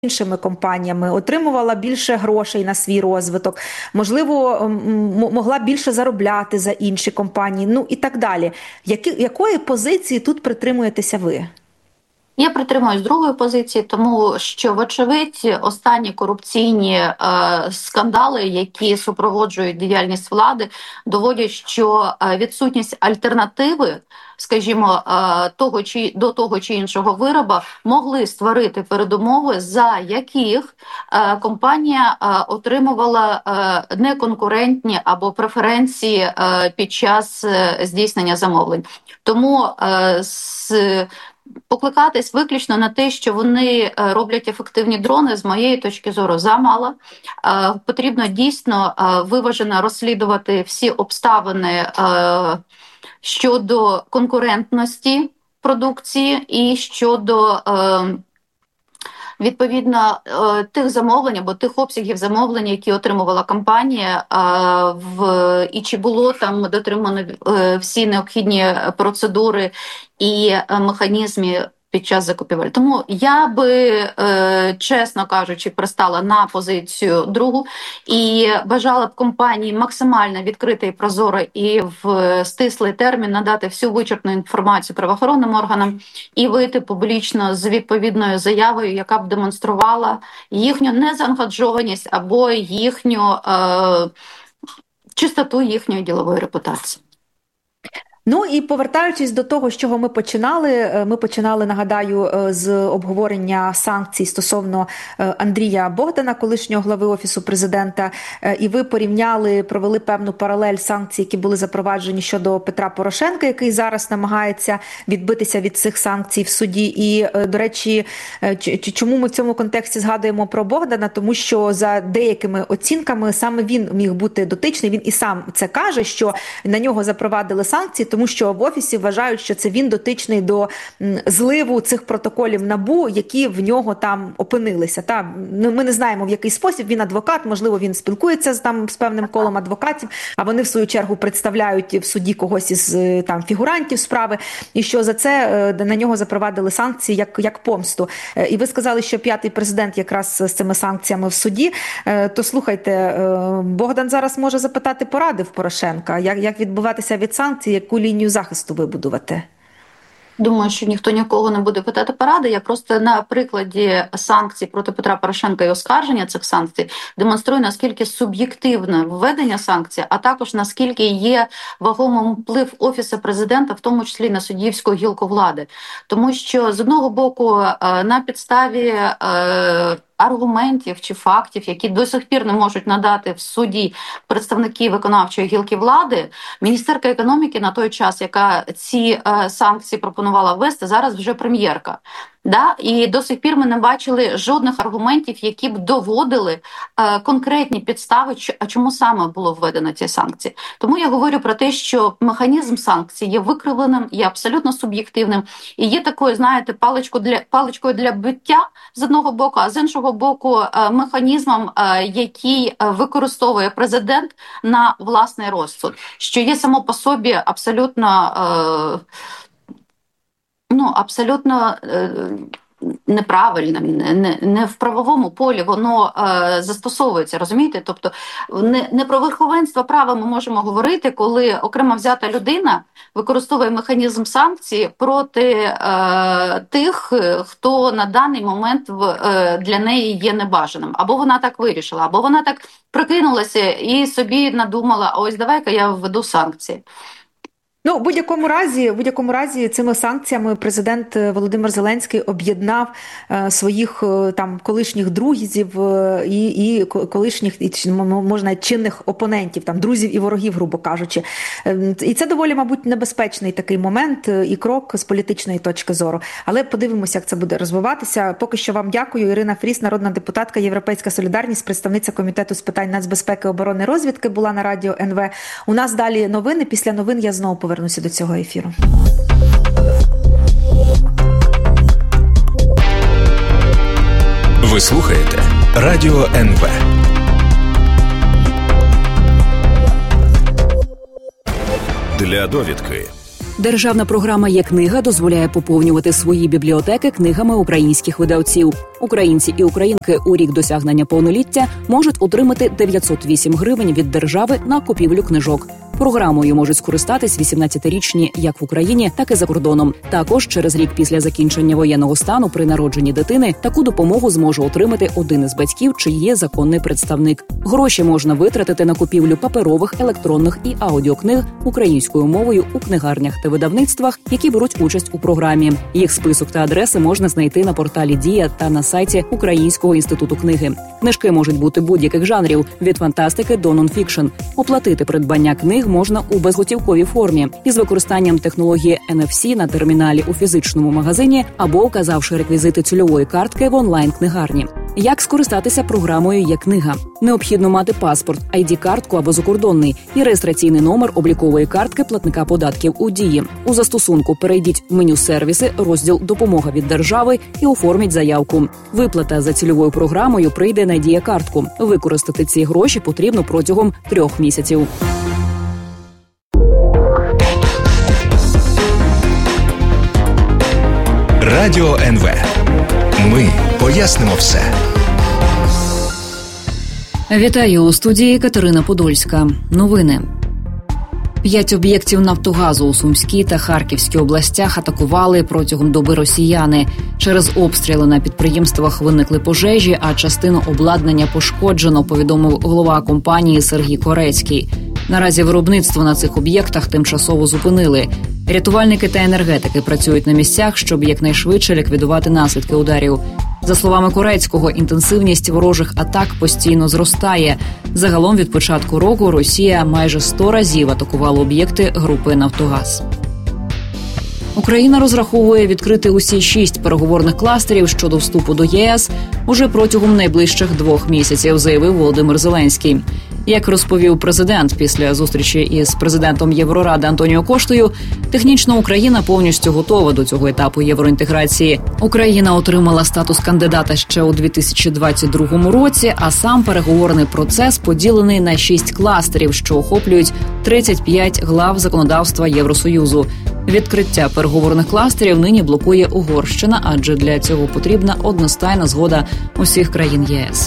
іншими компаніями, отримувала більше грошей на свій розвиток, можливо, могла більше заробляти за інші компанії, ну і так далі. Якої позиції тут притримуєтеся ви? Я притримуюсь другої позиції, тому що, вочевидь, останні корупційні скандали, які супроводжують діяльність влади, доводять, що відсутність альтернативи, скажімо, до того чи іншого вироба, могли створити передумови, за яких компанія отримувала неконкурентні або преференції під час здійснення замовлень. Тому покликатись виключно на те, що вони роблять ефективні дрони, з моєї точки зору, замало. Потрібно дійсно виважено розслідувати всі обставини щодо конкурентності продукції і щодо відповідно тих замовлень або тих обсягів замовлень, які отримувала компанія, і чи було там дотримано всі необхідні процедури і механізми під час закупівель. Тому я би, чесно кажучи, пристала на позицію другу і бажала б компанії максимально відкрити і прозоро і в стислий термін надати всю вичерпну інформацію правоохоронним органам і вийти публічно з відповідною заявою, яка б демонструвала їхню незаангажованість або їхню чистоту їхньої ділової репутації. Ну і повертаючись до того, з чого ми починали, нагадаю, з обговорення санкцій стосовно Андрія Богдана, колишнього глави Офісу президента, і ви провели певну паралель санкцій, які були запроваджені щодо Петра Порошенка, який зараз намагається відбитися від цих санкцій в суді. І, до речі, чому ми в цьому контексті згадуємо про Богдана? Тому що за деякими оцінками саме він міг бути дотичний, він і сам це каже, що на нього запровадили санкції, тому що в Офісі вважають, що це він дотичний до зливу цих протоколів НАБУ, які в нього там опинилися. Ми не знаємо, в який спосіб. Він адвокат, можливо, він спілкується з певним колом адвокатів, а вони, в свою чергу, представляють в суді когось із фігурантів справи, і що за це на нього запровадили санкції як помсту. І ви сказали, що п'ятий президент якраз з цими санкціями в суді. То слухайте, Богдан зараз може запитати поради в Порошенка, як відбуватися від санкцій, яку лінію захисту вибудувати? Думаю, що ніхто нікого не буде питати поради. Я просто на прикладі санкцій проти Петра Порошенка і оскарження цих санкцій демонструю, наскільки суб'єктивне введення санкцій, а також наскільки є вагомий вплив Офісу президента, в тому числі на суддівську гілку влади. Тому що, з одного боку, на підставі аргументів чи фактів, які до сих пір не можуть надати в суді представники виконавчої гілки влади, міністерка економіки на той час, яка ці санкції пропонувала ввести, зараз вже прем'єрка. І до сих пір ми не бачили жодних аргументів, які б доводили конкретні підстави, чому саме було введено ці санкції. Тому я говорю про те, що механізм санкцій є викривленим, є абсолютно суб'єктивним і є такою, знаєте, паличкою для биття з одного боку, а з іншого боку механізмом, який використовує президент на власний розсуд, що є само по собі абсолютно неправильним, не в правовому полі воно застосовується, розумієте? Тобто не про верховенство права ми можемо говорити, коли окремо взята людина використовує механізм санкцій проти тих, хто на даний момент для неї є небажаним. Або вона так вирішила, або вона так прикинулася і собі надумала, а ось давай-ка я введу санкції. В будь-якому разі цими санкціями президент Володимир Зеленський об'єднав своїх колишніх друзів і колишніх, можна чинних опонентів, друзів і ворогів, грубо кажучи. І це доволі, мабуть, небезпечний такий момент і крок з політичної точки зору. Але подивимося, як це буде розвиватися. Поки що вам дякую. Ірина Фріз, народна депутатка, Європейська солідарність, представниця Комітету з питань нацбезпеки, оборони, розвідки, була на радіо НВ. У нас далі новини. Після новин я знову повернуся до цього ефіру. Ви слухаєте Радіо НВ. Для довідки. Державна програма «Є-книга» дозволяє поповнювати свої бібліотеки книгами українських видавців. Українці і українки у рік досягнення повноліття можуть отримати 908 гривень від держави на купівлю книжок. Програмою можуть скористатись 18-річні як в Україні, так і за кордоном. Також через рік після закінчення воєнного стану при народженні дитини таку допомогу зможе отримати один із батьків, чи є законний представник. Гроші можна витратити на купівлю паперових, електронних і аудіокниг українською мовою у книгарнях та видавництвах, які беруть участь у програмі. Їх список та адреси можна знайти на порталі «Дія» та на сайті Українського інституту книги. Книжки можуть бути будь-яких жанрів – від фантастики до нонфікшн. Оплатити придбання книг можна у безготівковій формі із використанням технології NFC на терміналі у фізичному магазині або указавши реквізити цільової картки в онлайн-книгарні. Як скористатися програмою «Є-книга»? Необхідно мати паспорт, ID-картку або закордонний і реєстраційний номер облікової картки платника податків у Дії. У застосунку перейдіть в меню «Сервіси», розділ «Допомога від держави» і оформіть заявку. Виплата за цільовою програмою прийде на Дія-картку. Використати ці гроші потрібно протягом 3 місяців. Радіо НВ. Ми пояснимо все. Вітаю, у студії Катерина Подольська. Новини. 5 об'єктів «Нафтогазу» у Сумській та Харківській областях атакували протягом доби росіяни. Через обстріли на підприємствах виникли пожежі, а частину обладнання пошкоджено, повідомив голова компанії Сергій Корецький. Наразі виробництво на цих об'єктах тимчасово зупинили. Рятувальники та енергетики працюють на місцях, щоб якнайшвидше ліквідувати наслідки ударів. За словами Корецького, інтенсивність ворожих атак постійно зростає. Загалом від початку року Росія майже 100 разів атакувала об'єкти групи «Нафтогаз». Україна розраховує відкрити усі 6 переговорних кластерів щодо вступу до ЄС уже протягом найближчих 2 місяців, заявив Володимир Зеленський. Як розповів президент після зустрічі із президентом Євроради Антоніо Коштою, технічно Україна повністю готова до цього етапу євроінтеграції. Україна отримала статус кандидата ще у 2022 році, а сам переговорний процес поділений на 6 кластерів, що охоплюють 35 глав законодавства Євросоюзу. Відкриття переговорних кластерів нині блокує Угорщина, адже для цього потрібна одностайна згода усіх країн ЄС.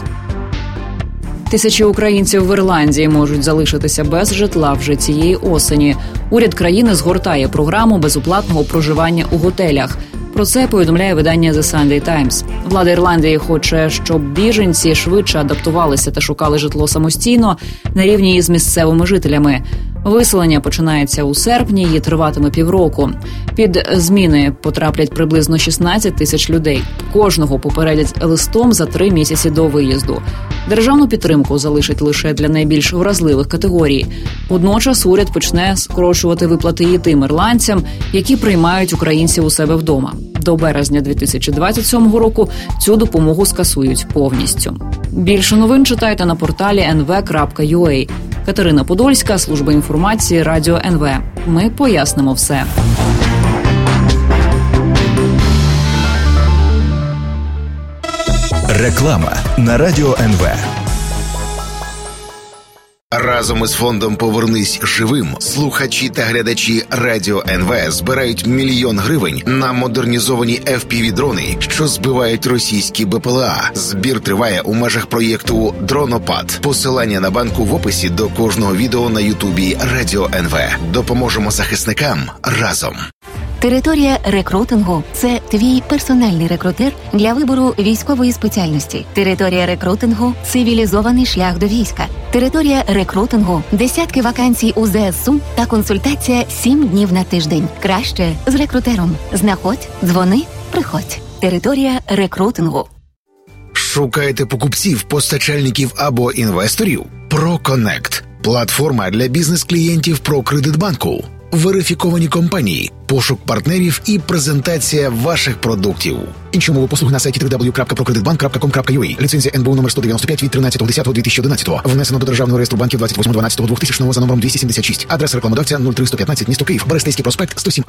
Тисячі українців в Ірландії можуть залишитися без житла вже цієї осені. Уряд країни згортає програму безоплатного проживання у готелях. Про це повідомляє видання The Sunday Times. Влада Ірландії хоче, щоб біженці швидше адаптувалися та шукали житло самостійно на рівні із місцевими жителями. Виселення починається у серпні і триватиме півроку. Під зміни потраплять приблизно 16 тисяч людей. Кожного попередять листом за 3 місяці до виїзду. Державну підтримку залишать лише для найбільш вразливих категорій. Водночас уряд почне скорочувати виплати і тим ірландцям, які приймають українців у себе вдома. До березня 2027 року цю допомогу скасують повністю. Більше новин читайте на порталі nv.ua. Катерина Подольська, служба інформації, Радіо НВ. Ми пояснимо все. Реклама на Радіо НВ. Разом із фондом «Повернись живим» слухачі та глядачі Радіо НВ збирають 1 мільйон гривень на модернізовані FPV-дрони, що збивають російські БПЛА. Збір триває у межах проєкту «Дронопад». Посилання на банку в описі до кожного відео на Ютубі Радіо НВ. Допоможемо захисникам разом. Територія рекрутингу – це твій персональний рекрутер для вибору військової спеціальності. Територія рекрутингу – цивілізований шлях до війська. Територія рекрутингу – десятки вакансій у ЗСУ та консультація 7 днів на тиждень. Краще з рекрутером. Знаходь, дзвони, приходь. Територія рекрутингу. Шукаєте покупців, постачальників або інвесторів? ProConnect – платформа для бізнес-клієнтів ProCreditBanku. Верифіковані компанії, пошук партнерів і презентація ваших продуктів. Інші умови послуг на сайті www.procreditbank.com.ua. Ліцензія НБУ номер 195 від 13.10.2011. Внесено до Державного реєстру банків 28.12.2000 за номером 276. Адреса рекламодавця 03115, місто Київ, Берестейський проспект, 107А.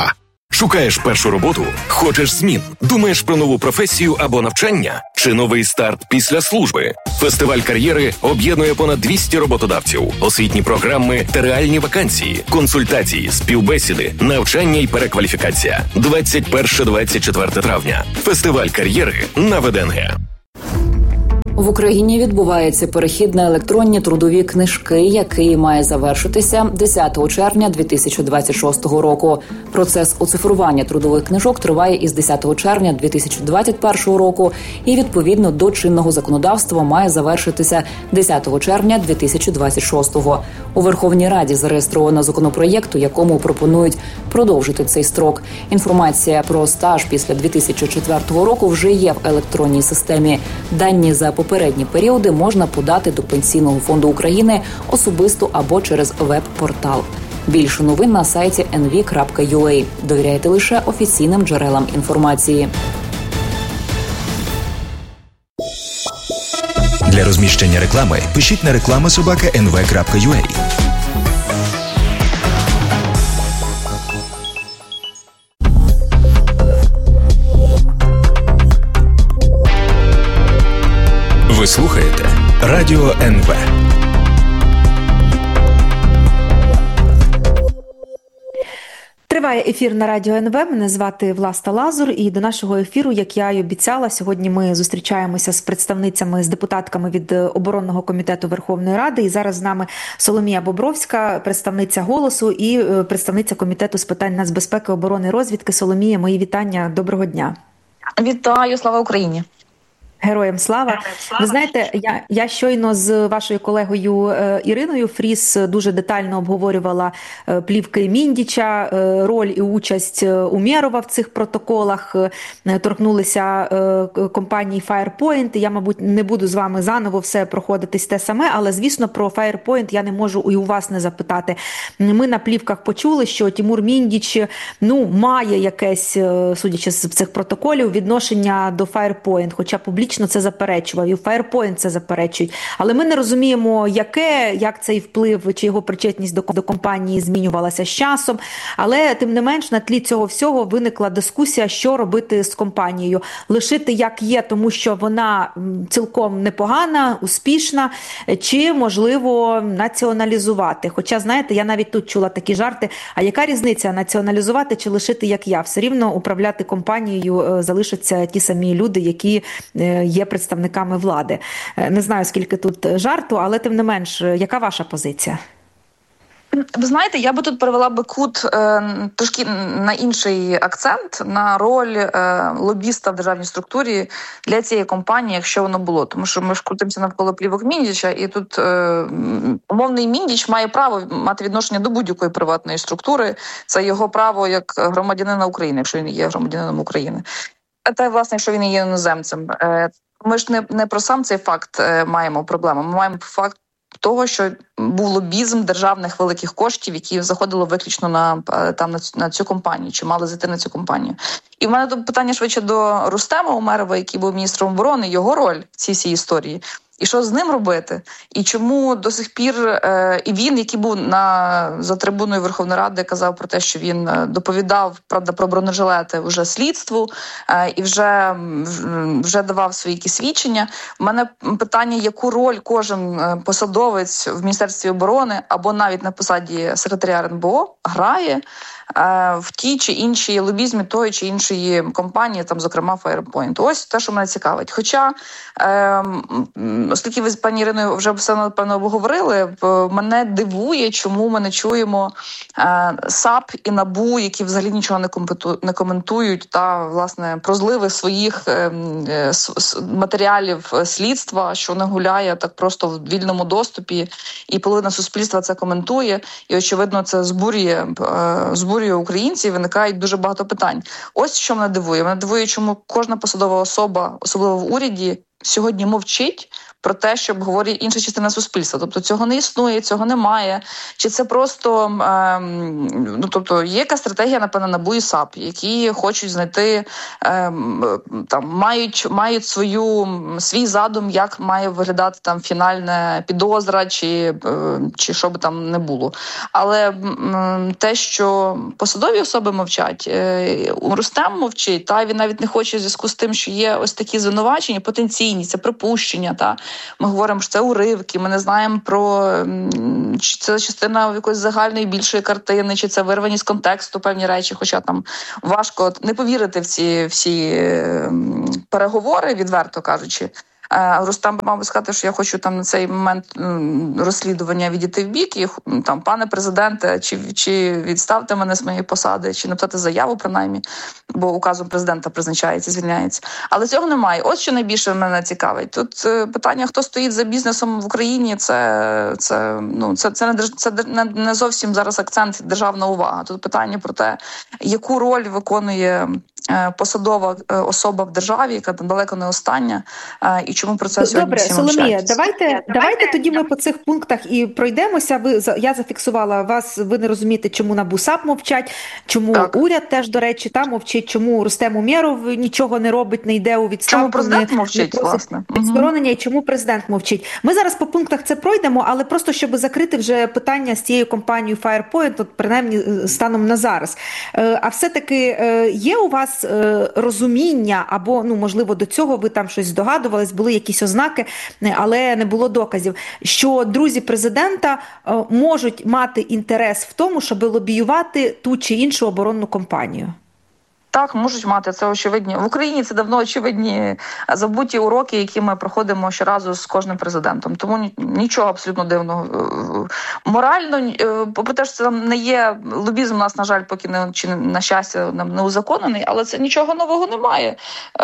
Шукаєш першу роботу? Хочеш змін? Думаєш про нову професію або навчання? Чи новий старт після служби? Фестиваль кар'єри об'єднує понад 200 роботодавців, освітні програми та реальні вакансії, консультації, співбесіди, навчання і перекваліфікація. 21-24 травня. Фестиваль кар'єри на ВДНГ. В Україні відбувається перехід на електронні трудові книжки, який має завершитися 10 червня 2026 року. Процес оцифрування трудових книжок триває із 10 червня 2021 року і, відповідно до чинного законодавства, має завершитися 10 червня 2026. У Верховній Раді зареєстровано законопроєкт, у якому пропонують продовжити цей строк. Інформація про стаж після 2004 року вже є в електронній системі. Дані за попередні періоди можна подати до Пенсійного фонду України особисто або через веб-портал. Більше новин на сайті nv.ua. Довіряйте лише офіційним джерелам інформації. Для розміщення реклами пишіть на reklama@nv.ua. Ви слухаєте Радіо НВ. Триває ефір на Радіо НВ. Мене звати Власта Лазур. І до нашого ефіру, як я й обіцяла, сьогодні ми зустрічаємося з представницями, з депутатками від Оборонного комітету Верховної Ради. І зараз з нами Соломія Бобровська, представниця «Голосу» і представниця Комітету з питань нацбезпеки, оборони і розвідки. Соломія, мої вітання. Доброго дня. Вітаю, слава Україні. Героям слава. Ви знаєте, я щойно з вашою колегою Іриною Фріз дуже детально обговорювала плівки Міндіча, роль і участь Умєрова в цих протоколах, торкнулися компанії Firepoint. Я, мабуть, не буду з вами заново все проходитись те саме, але, звісно, про Firepoint я не можу і у вас не запитати. Ми на плівках почули, що Тимур Міндіч, має якесь, судячи з цих протоколів, відношення до Firepoint, хоча публічно це заперечував, і в Firepoint це заперечують. Але ми не розуміємо, як цей вплив, чи його причетність до компанії змінювалася з часом. Але, тим не менш, на тлі цього всього виникла дискусія, що робити з компанією. Лишити як є, тому що вона цілком непогана, успішна, чи, можливо, націоналізувати. Хоча, знаєте, я навіть тут чула такі жарти, а яка різниця, націоналізувати чи лишити як я? Все рівно управляти компанією залишаться ті самі люди, які є представниками влади. Не знаю, скільки тут жарту, але тим не менш, яка ваша позиція? Ви знаєте, я би тут перевела би кут трошки на інший акцент, на роль лобіста в державній структурі для цієї компанії, якщо воно було. Тому що ми ж крутимося навколо плівок Міндіча, і тут умовний Міндіч має право мати відношення до будь-якої приватної структури. Це його право як громадянина України, якщо він є громадянином України. Та, власне, якщо він є іноземцем. Ми ж не про сам цей факт маємо проблему. Ми маємо факт того, що був лобізм державних великих коштів, які заходили виключно на цю компанію, чи мали зайти на цю компанію. І в мене тут питання швидше до Рустема Умєрова, який був міністром оборони, його роль в цій всій історії. І що з ним робити? І чому до сих пір і він, який був за трибуною Верховної Ради, казав про те, що він доповідав, правда, про бронежилети вже слідству і вже давав свої якісь свідчення. У мене питання, яку роль кожен посадовець в Міністерстві оборони або навіть на посаді секретаря РНБО грає в тій чи іншій лобізмі тої чи іншої компанії, там, зокрема, Firepoint. Ось те, що мене цікавить. Хоча, оскільки ви з пані Іриною вже все, напевно, обговорили, мене дивує, чому ми не чуємо САП і НАБУ, які взагалі нічого не коментують, та, власне, про зливи своїх матеріалів слідства, що не гуляє так просто в вільному доступі, і половина суспільства це коментує, і, очевидно, це збурює українців, виникають дуже багато питань. Ось що мене дивує. Мене дивує, чому кожна посадова особа, особливо в уряді, сьогодні мовчить про те, що обговорює інша частина суспільства. Тобто цього не існує, цього немає. Чи це просто, тобто є яка стратегія, напевно, НАБУ і САП, які хочуть знайти, мають свій задум, як має виглядати там фінальна підозра, чи що би там не було. Але те, що посадові особи мовчать, Рустем мовчить, він навіть не хоче в зв'язку з тим, що є ось такі звинувачення, потенційні, це припущення, ми говоримо, що це уривки, ми не знаємо чи це частина якоїсь загальної більшої картини, чи це вирвані з контексту певні речі, хоча там важко не повірити в ці всі переговори, відверто кажучи. Рустам мав би сказати, що я хочу там на цей момент розслідування відійти в бік і там, пане президенте, чи відставте мене з моєї посади, чи написати заяву принаймні, бо указом президента призначається, звільняється. Але цього немає. Ось що найбільше мене цікавить. Тут питання, хто стоїть за бізнесом в Україні, це не зовсім зараз акцент державна увага. Тут питання про те, яку роль виконує посадова особа в державі, яка далеко не остання, і чому про це сьогодні всі мовчать. Соломія, давайте тоді ми по цих пунктах і пройдемося. Я зафіксувала вас, ви не розумієте, чому НАБУ САП мовчать, чому уряд теж, до речі, мовчить, чому Рустем Умєров нічого не робить, не йде у відставку. Чому президент мовчить, власне. Відсторонення, і чому президент мовчить. Ми зараз по пунктах це пройдемо, але просто, щоб закрити вже питання з цією компанією Firepoint, принаймні станом на зараз. А все-таки є у вас розуміння, або, можливо, до цього ви там щось здогадувались, були якісь ознаки, але не було доказів, що друзі президента можуть мати інтерес в тому, щоб лобіювати ту чи іншу оборонну компанію? Так, можуть мати, це очевидні. В Україні це давно очевидні забуті уроки, які ми проходимо щоразу з кожним президентом. Тому нічого абсолютно дивного. Морально, попри те, що це не є, лобізм у нас, на жаль, поки не, чи на щастя, не узаконений, але це нічого нового немає.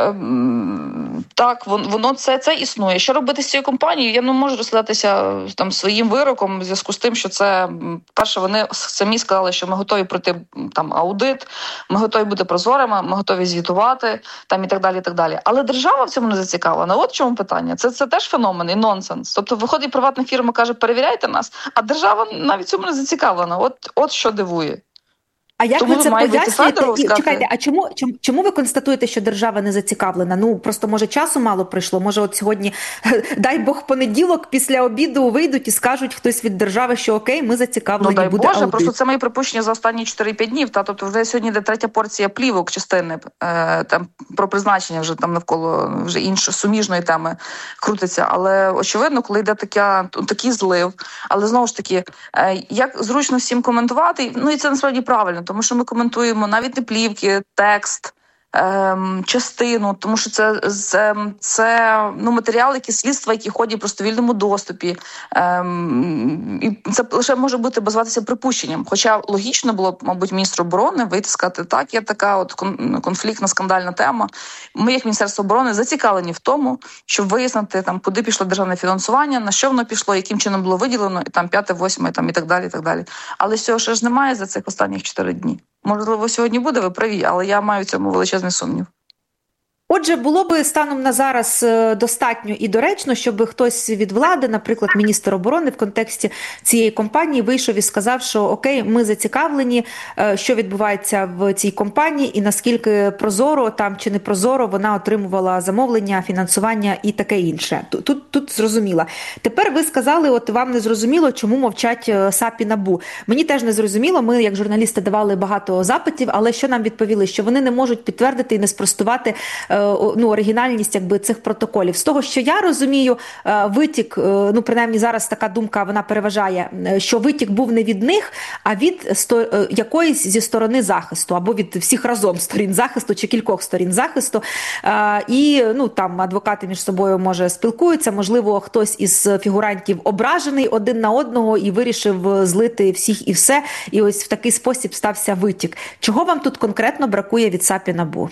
Так, воно це існує. Що робити з цією компанією? Я не можу розглядатися там своїм вироком в зв'язку з тим, що це, перше, вони самі сказали, що ми готові пройти там аудит, ми готові бути прозорими, ми готові звітувати там і так далі, і так далі. Але держава в цьому не зацікавлена. От в чому питання. Це теж феномен і нонсенс. Тобто виходить приватна фірма, каже, перевіряйте нас, а держава навіть в цьому не зацікавлена. От що дивує. А як ви це пояснюєте? Чекайте, а чому ви констатуєте, що держава не зацікавлена? Просто, може, часу мало прийшло? Може, от сьогодні, дай Бог, понеділок, після обіду вийдуть і скажуть хтось від держави, що окей, ми зацікавлені, дай буде Боже, аудит. Просто це мої припущення за останні 4-5 днів. Тобто вже сьогодні йде третя порція плівок частини там про призначення вже там навколо вже іншої суміжної теми крутиться. Але очевидно, коли йде такий злив, але знову ж таки, як зручно всім коментувати, і це насправді правильно, тому що ми коментуємо навіть не плівки, текст, частину, тому що це матеріали, слідства, які ходять просто в вільному доступі. І це лише може бути базуватися припущенням. Хоча логічно було б, мабуть, міністру оборони вийти і сказати, так, є така от конфліктна, скандальна тема. Ми, як Міністерство оборони, зацікавлені в тому, щоб вияснити, там, куди пішло державне фінансування, на що воно пішло, яким чином було виділено, і там 5-8, там, і так далі, і так далі. Але цього ще ж немає за цих останніх 4 дні. Можливо, сьогодні буде, ви праві, але я маю в цьому величезний сумнів. Отже, було би станом на зараз достатньо і доречно, щоб хтось від влади, наприклад, міністр оборони в контексті цієї компанії вийшов і сказав, що окей, ми зацікавлені, що відбувається в цій компанії і наскільки прозоро там чи не прозоро вона отримувала замовлення, фінансування і таке інше. Тут зрозуміло. Тепер ви сказали, от вам не зрозуміло, чому мовчать САП і НАБУ. Мені теж не зрозуміло, ми як журналісти давали багато запитів, але що нам відповіли? Що вони не можуть підтвердити і не спростувати оригінальність цих протоколів. З того, що я розумію, витік, принаймні зараз така думка, вона переважає, що витік був не від них, а від якоїсь зі сторони захисту, або від всіх разом сторін захисту, чи кількох сторін захисту. І там адвокати між собою, може, спілкуються, можливо, хтось із фігурантів ображений один на одного і вирішив злити всіх і все, і ось в такий спосіб стався витік. Чого вам тут конкретно бракує від САП і НАБУ?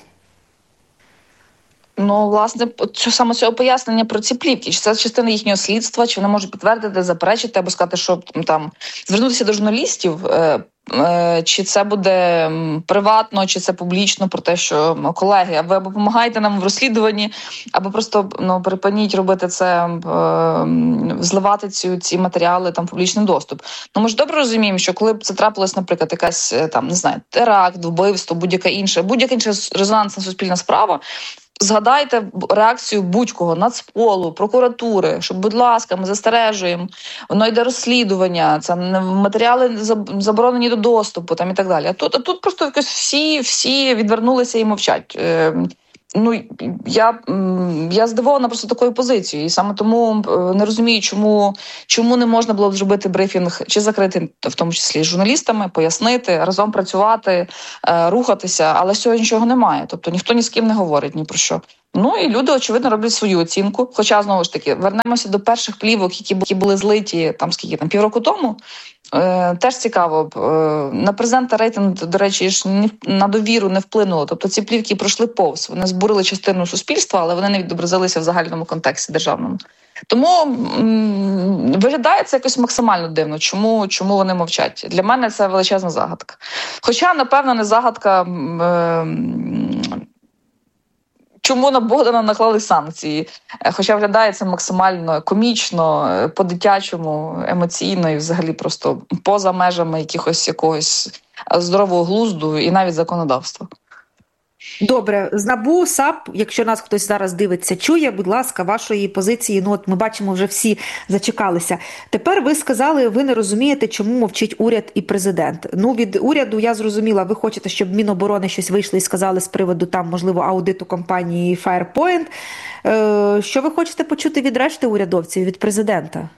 Власне, саме цього пояснення про ці плівки. Чи це частина їхнього слідства, чи вони можуть підтвердити, заперечити, або сказати, що там звернутися до журналістів, чи це буде приватно, чи це публічно, про те, що колеги, а ви або допомагаєте нам в розслідуванні, або просто припиніть робити це, зливати ці матеріали там в публічний доступ. Ну, ми ж добре розуміємо, що коли б це трапилось, наприклад, якась там, не знаю, теракт, вбивство, будь-яка інша резонансна суспільна справа, згадайте реакцію будь-кого, Нацполу, прокуратури, що, будь ласка, ми застережуємо, воно йде розслідування, це матеріали заборонені до доступу там і так далі. А тут просто якось всі відвернулися і мовчать. Ну, я здивована просто такою позицією, і саме тому не розумію, чому не можна було б зробити брифінг, чи закрити, в тому числі, з журналістами, пояснити, разом працювати, рухатися, але з цього нічого немає. Тобто ніхто ні з ким не говорить ні про що. Ну і люди, очевидно, роблять свою оцінку. Хоча, знову ж таки, вернемося до перших плівок, які були злиті півроку тому. Теж цікаво, на президента рейтинг, до речі, ж на довіру не вплинуло. Тобто ці плівки пройшли повз. Вони збурили частину суспільства, але вони не відобразилися в загальному контексті державному. Тому виглядає це якось максимально дивно. Чому вони мовчать? Для мене це величезна загадка. Хоча, напевно, не загадка, чому на Богдана наклали санкції. Хоча виглядає це максимально комічно, по-дитячому, емоційно і взагалі просто поза межами якогось здорового глузду і навіть законодавства. Добре, з НАБУ, САП, якщо нас хтось зараз дивиться, чує, будь ласка, вашої позиції, от ми бачимо, вже всі зачекалися. Тепер ви сказали, ви не розумієте, чому мовчить уряд і президент. Від уряду я зрозуміла, ви хочете, щоб Міноборони щось вийшло і сказали з приводу, там, можливо, аудиту компанії Firepoint. Що ви хочете почути від решти урядовців, від президента?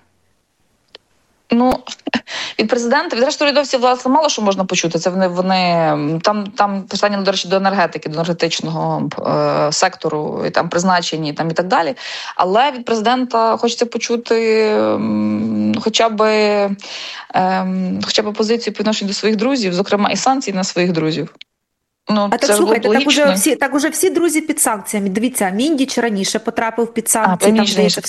Від президента, від решти урядовців, власне, мало що можна почути. Це вони там питання, до речі, до енергетики, до енергетичного сектору, і там призначені, там і так далі. Але від президента хочеться почути хоча б позицію по відношенню до своїх друзів, зокрема і санкції на своїх друзів. Так, слухайте, так уже всі друзі під санкціями. Дивіться, Міндіч раніше потрапив під санкції.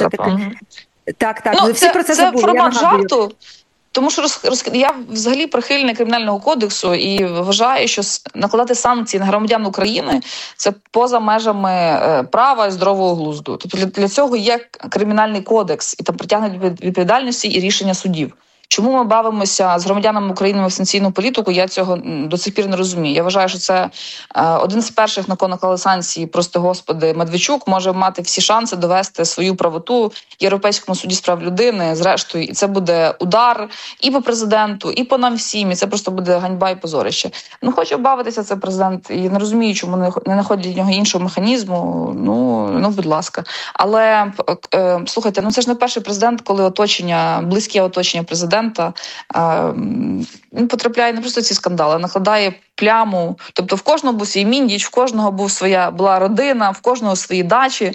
Так, всі про це забули. Це формат жарту, тому що я взагалі прихильник Кримінального кодексу і вважаю, що накладати санкції на громадян України – це поза межами права і здорового глузду. Тобто для цього є Кримінальний кодекс, і там притягнуть відповідальності і рішення судів. Чому ми бавимося з громадянами України в санкційну політику, я цього до сих пір не розумію. Я вважаю, що це один з перших, на кого наклали санкції, прости господи, Медведчук може мати всі шанси довести свою правоту Європейському суді з прав людини, зрештою. І це буде удар і по президенту, і по нам всім, і це просто буде ганьба і позорище. Хоче бавитися це президент, і не розумію, чому не знаходять для нього іншого механізму, будь ласка. Але, слухайте, це ж не перший президент, коли близьке оточення президента потрапляє не просто ці скандали, а накладає пляму. Тобто в кожного був свій Міндіч, в кожного була родина, в кожного свої дачі.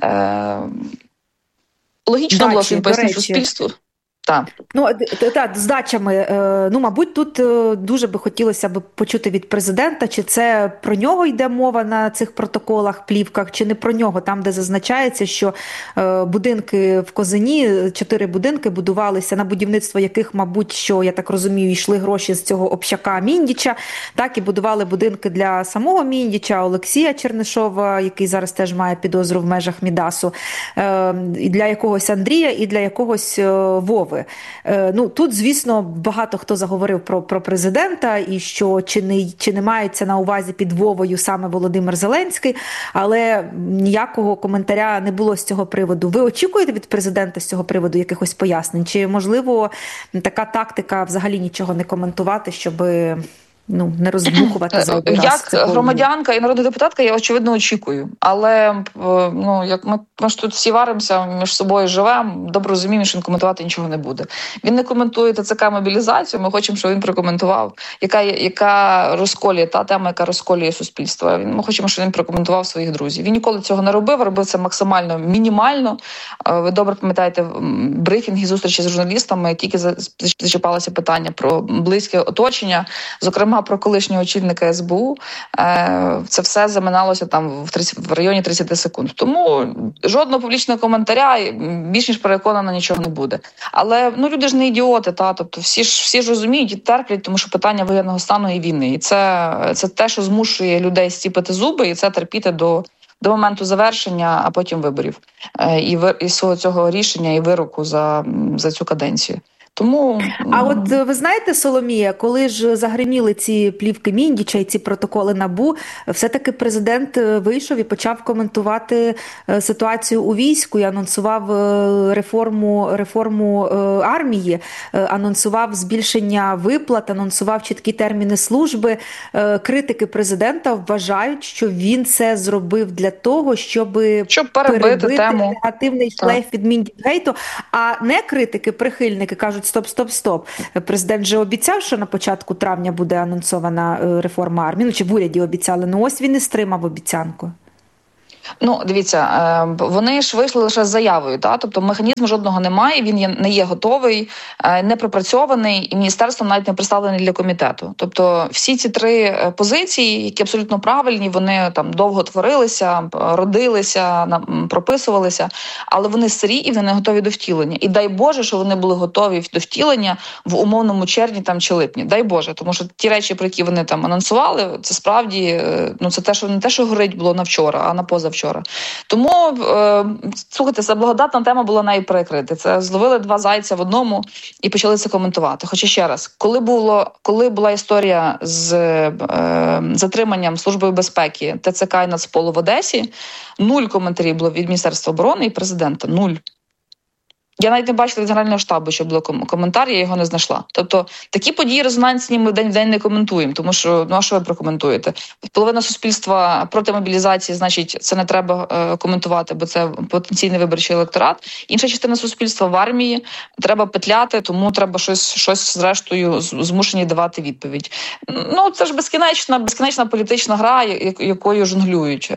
Логічно було, що він пояснив суспільству. Так, з дачами. Мабуть, тут дуже би хотілося б почути від президента, чи це про нього йде мова на цих протоколах, плівках, чи не про нього, там, де зазначається, що будинки в Козині, 4 будинки будувалися, на будівництво яких, мабуть, що, я так розумію, йшли гроші з цього общака Міндіча, так, і будували будинки для самого Міндіча, Олексія Чернишова, який зараз теж має підозру в межах Мідасу, і для якогось Андрія, і для якогось Вови. Тут, звісно, багато хто заговорив про президента і що чи не мається на увазі під Вовою саме Володимир Зеленський, але ніякого коментаря не було з цього приводу. Ви очікуєте від президента з цього приводу якихось пояснень? Чи, можливо, така тактика взагалі нічого не коментувати, щоб не роздмухувати зайвий раз? Як громадянка і народна депутатка я, очевидно, очікую. Але, як ми ж тут всі варимося, між собою живемо, добре розуміємо, що він коментувати нічого не буде. Він не коментує ТЦК-мобілізацію, ми хочемо, щоб він прокоментував, яка розколює, та тема, яка розколює суспільство. Ми хочемо, щоб він прокоментував своїх друзів. Він ніколи цього не робив це максимально мінімально. Ви добре пам'ятаєте брифінги, зустрічі з журналістами, тільки зачіпалося питання про близьке оточення, зокрема бумага про колишнього очільника СБУ, це все заминалося там в районі 30 секунд. Тому жодного публічного коментаря, більш ніж переконана, нічого не буде. Але люди ж не ідіоти, тобто всі ж розуміють і терплять, тому що питання воєнного стану і війни. І це те, що змушує людей стіпити зуби, і це терпіти до моменту завершення, а потім виборів. І свого цього рішення і вироку за цю каденцію. Тому... А от ви знаєте, Соломія, коли ж загриміли ці плівки Міндіча і ці протоколи НАБУ, все-таки президент вийшов і почав коментувати ситуацію у війську і анонсував реформу армії, анонсував збільшення виплат, анонсував чіткі терміни служби. Критики президента вважають, що він це зробив для того, щоб перебити тему. Негативний шлейф від Міндічгейту, а не критики, прихильники кажуть, стоп. Президент же обіцяв, що на початку травня буде анонсована реформа армії. Чи в уряді обіцяли? Ось він і стримав обіцянку. Дивіться, вони ж вийшли лише з заявою, тобто механізму жодного немає, він не є готовий, не пропрацьований, і міністерством навіть не представлений для комітету. Тобто всі ці три позиції, які абсолютно правильні, вони там довго творилися, родилися, прописувалися, але вони сирі і вони не готові до втілення. І дай Боже, що вони були готові до втілення в умовному червні чи липні. Дай Боже, тому що ті речі, про які вони там анонсували, це справді, це те, що не те, що горить було на вчора, а на позавчора. Тому, слухайте, це благодатна тема була нею перекрити. Це зловили два зайця в одному і почали це коментувати. Хоча ще раз, коли була історія з затриманням Службою безпеки ТЦК і Нацполу в Одесі, 0 коментарів було від Міністерства оборони і президента. 0. Я навіть не бачила від Генерального штабу, що було коментар, я його не знайшла. Тобто такі події резонансні ми день в день не коментуємо, тому що, а що ви прокоментуєте? Половина суспільства проти мобілізації, значить, це не треба коментувати, бо це потенційний виборчий електорат. Інша частина суспільства в армії, треба петляти, тому треба щось зрештою змушені давати відповідь. Це ж безкінечна політична гра, якою жонглюють.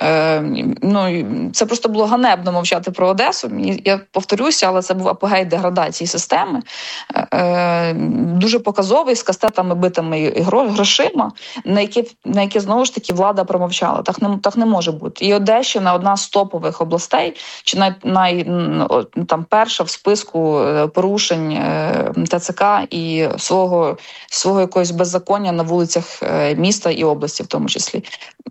Це просто було ганебно мовчати про Одесу. Я повторюся, але це був апогей деградації системи, дуже показовий, з кастетами битими і грошима, на яке знову ж таки влада промовчала. Так не може бути. І Одещина – одна з топових областей, чи там перша в списку порушень ТЦК і свого якогось беззаконня на вулицях міста і області в тому числі.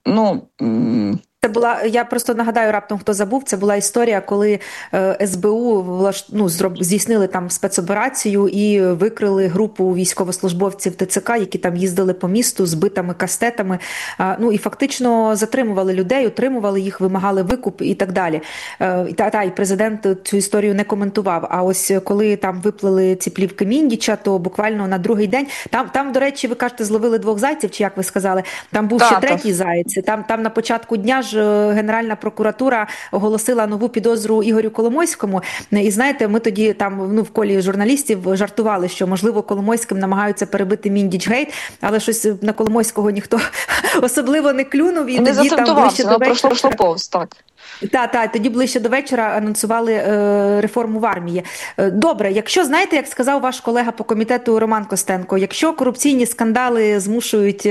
Це була, я просто нагадаю раптом, хто забув, це була історія, коли СБУ здійснили там спецоперацію і викрили групу військовослужбовців ТЦК, які там їздили по місту з битими кастетами, і фактично затримували людей, утримували їх, вимагали викуп і так далі. І президент цю історію не коментував. А ось коли там виплили ці плівки Міндіча, то буквально на другий день, там, до речі, ви кажете, зловили 2 зайців, чи як ви сказали, там був ще третій заяць, там на початку дня ж Генеральна прокуратура оголосила нову підозру Ігорю Коломойському. І знаєте, ми тоді там в колі журналістів жартували, що, можливо, Коломойським намагаються перебити Міндічгейт, але щось на Коломойського ніхто особливо не клюнув. І не тоді там ближче до вечора... пройшло повз, так. Тоді ближче до вечора анонсували реформу в армії. Добре, якщо, знаєте, як сказав ваш колега по комітету Роман Костенко, якщо корупційні скандали змушують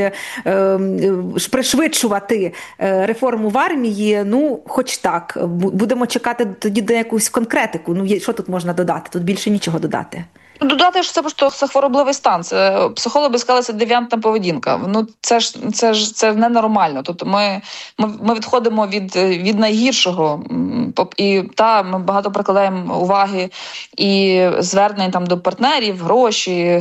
пришвидшувати реформу в армії, хоч так, будемо чекати тоді до якусь конкретику. Що тут можна додати? Тут більше нічого додати. Додати, що це просто хворобливий стан. Психологи сказали, це девіантна поведінка. Це ненормально. Тобто ми відходимо від найгіршого. І ми багато прикладаємо уваги і звернень там до партнерів, гроші,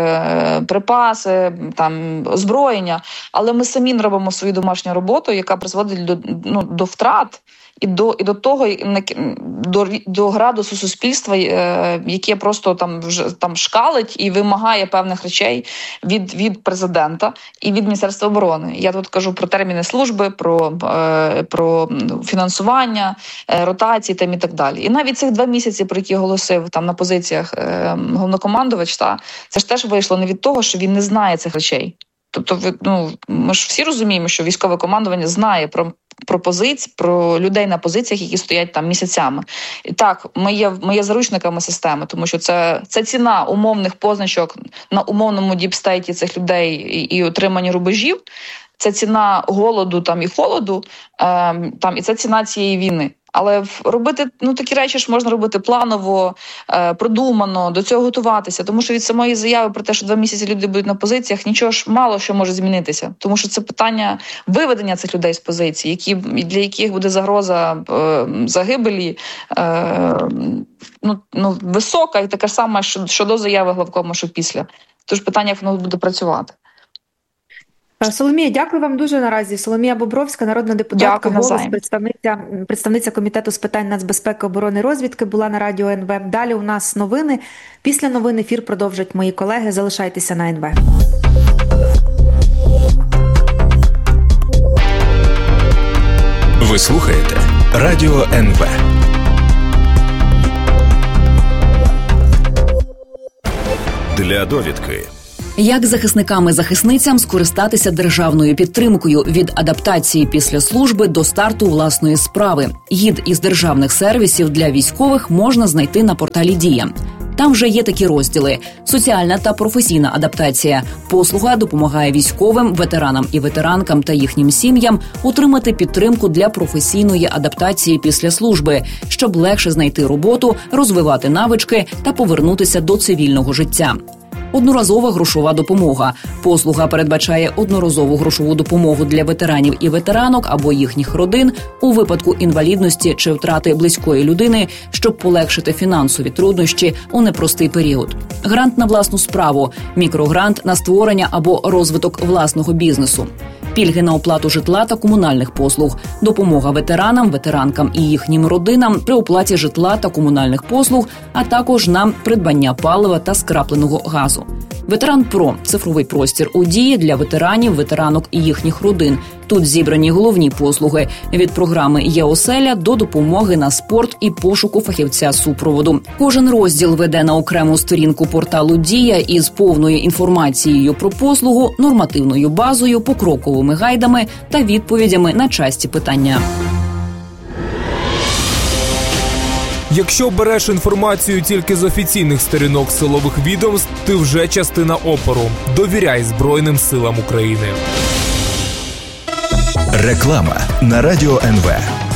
припаси, там озброєння. Але ми самі не робимо свою домашню роботу, яка призводить до втрат. І до того, до градусу суспільства, яке просто там шкалить і вимагає певних речей від президента і від Міністерства оборони. Я тут кажу про терміни служби, про фінансування, ротації там і так далі. І навіть цих 2 місяці, про які оголосив там на позиціях головнокомандувач, це ж теж вийшло не від того, що він не знає цих речей. Тобто, ми ж всі розуміємо, що військове командування знає про людей на позиціях, які стоять там місяцями. І так, ми є заручниками системи, тому що це ціна умовних позначок на умовному діпстейті цих людей і отримання рубежів, це ціна голоду там і холоду, і це ціна цієї війни. Але робити такі речі ж можна робити планово, продумано, до цього готуватися. Тому що від самої заяви про те, що 2 місяці люди будуть на позиціях, нічого ж мало що може змінитися. Тому що це питання виведення цих людей з позицій, для яких буде загроза загибелі висока і така ж сама, що до заяви главкома, що після. Тож питання, як воно буде працювати. Соломія, дякую вам дуже наразі. Соломія Бобровська, народна депутатка, голос, представниця Комітету з питань нацбезпеки, оборони і розвідки, була на радіо НВ. Далі у нас новини. Після новин ефір продовжать мої колеги. Залишайтеся на НВ. Ви слухаєте Радіо НВ. Для довідки. Як захисникам і захисницям скористатися державною підтримкою від адаптації після служби до старту власної справи? Гід із державних сервісів для військових можна знайти на порталі «Дія». Там вже є такі розділи: соціальна та професійна адаптація. Послуга допомагає військовим, ветеранам і ветеранкам та їхнім сім'ям отримати підтримку для професійної адаптації після служби, щоб легше знайти роботу, розвивати навички та повернутися до цивільного життя. Одноразова грошова допомога. Послуга передбачає одноразову грошову допомогу для ветеранів і ветеранок або їхніх родин у випадку інвалідності чи втрати близької людини, щоб полегшити фінансові труднощі у непростий період. Грант на власну справу, мікрогрант на створення або розвиток власного бізнесу. Пільги на оплату житла та комунальних послуг, допомога ветеранам, ветеранкам і їхнім родинам при оплаті житла та комунальних послуг, а також на придбання палива та скрапленого газу. Ветеран Про – цифровий простір у дії для ветеранів, ветеранок і їхніх родин. Тут зібрані головні послуги – від програми «Є-оселя» до допомоги на спорт і пошуку фахівця супроводу. Кожен розділ веде на окрему сторінку порталу «Дія» із повною інформацією про послугу, нормативною базою, покроковими гайдами та відповідями на часті питання. Якщо береш інформацію тільки з офіційних сторінок силових відомств, ти вже частина опору. Довіряй Збройним силам України. Реклама на Радіо НВ.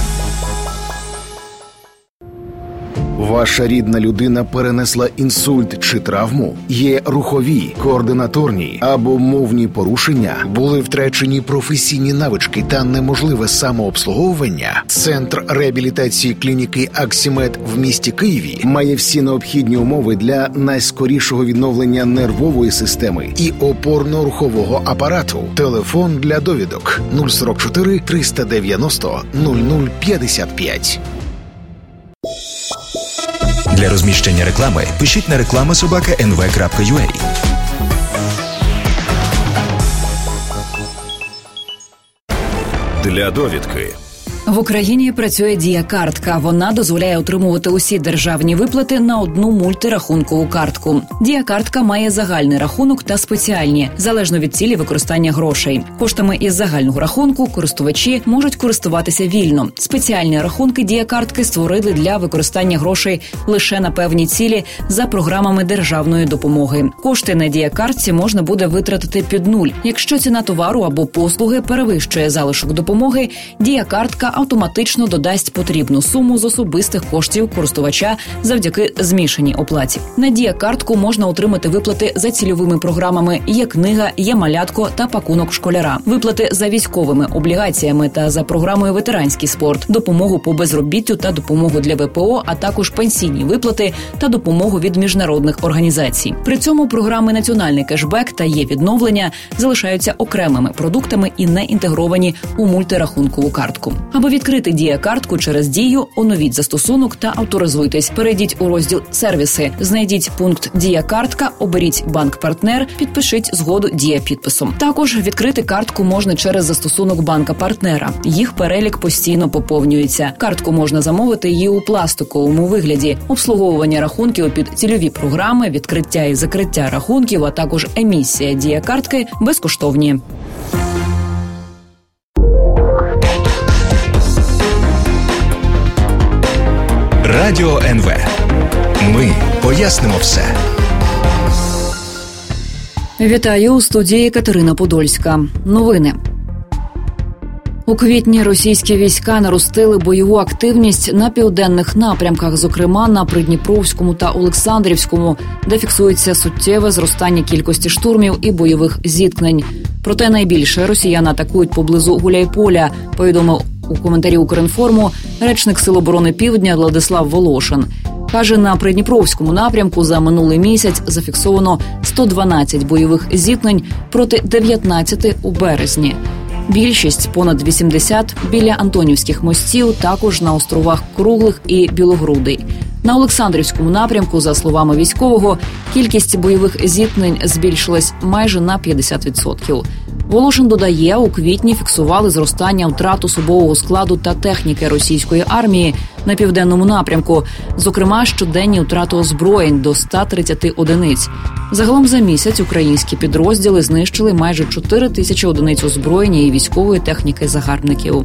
Ваша рідна людина перенесла інсульт чи травму? Є рухові, координаторні або мовні порушення? Були втрачені професійні навички та неможливе самообслуговування? Центр реабілітації клініки «Аксімед» в місті Києві має всі необхідні умови для найскорішого відновлення нервової системи і опорно-рухового апарату. Телефон для довідок 044 390 0055. Для розміщення реклами пишіть на reklama@nv.ua. Для довідки. В Україні працює Дія-картка. Вона дозволяє отримувати усі державні виплати на одну мультирахункову картку. Дія-картка має загальний рахунок та спеціальні, залежно від цілі використання грошей. Коштами із загального рахунку користувачі можуть користуватися вільно. Спеціальні рахунки Дія-картки створили для використання грошей лише на певні цілі за програмами державної допомоги. Кошти на Дія-картці можна буде витратити під нуль. Якщо ціна товару або послуги перевищує залишок допомоги, Дія-картка автоматично додасть потрібну суму з особистих коштів користувача завдяки змішаній оплаті. На Дія-картку можна отримати виплати за цільовими програмами «Є-книга», «Є-малятко» та «Пакунок школяра», виплати за військовими облігаціями та за програмою «Ветеранський спорт», допомогу по безробіттю та допомогу для ВПО, а також пенсійні виплати та допомогу від міжнародних організацій. При цьому програми «Національний кешбек» та «Є-відновлення» залишаються окремими продуктами і не інтегровані у мультирахункову картку. Аби відкрити Дія-картку через Дію, оновіть застосунок та авторизуйтесь. Перейдіть у розділ «Сервіси», знайдіть пункт «Дія-картка», оберіть банк-партнер, підпишіть згоду Дія-підписом. Також відкрити картку можна через застосунок банка-партнера. Їх перелік постійно поповнюється. Картку можна замовити і у пластиковому вигляді. Обслуговування рахунків під цільові програми, відкриття і закриття рахунків, а також емісія Дія-картки безкоштовні. Радіо НВ. Ми пояснимо все. Вітаю, у студії Катерина Подольська. Новини. У квітні російські війська наростили бойову активність на південних напрямках, зокрема на Придніпровському та Олександрівському, де фіксується суттєве зростання кількості штурмів і бойових зіткнень. Проте найбільше росіяни атакують поблизу Гуляйполя, повідомив у коментарі «Укрінформу» речник Сил оборони Півдня Владислав Волошин. Каже, на Придніпровському напрямку за минулий місяць зафіксовано 112 бойових зіткнень проти 19 у березні. Більшість, понад 80, біля Антонівських мостів, також на островах Круглих і Білогрудий. На Олександрівському напрямку, за словами військового, кількість бойових зіткнень збільшилась майже на 50%. Волошин додає, у квітні фіксували зростання втрат особового складу та техніки російської армії на південному напрямку, зокрема щоденні втрати озброєнь до 130 одиниць. Загалом за місяць українські підрозділи знищили майже 4 тисячі одиниць озброєння і військової техніки загарбників.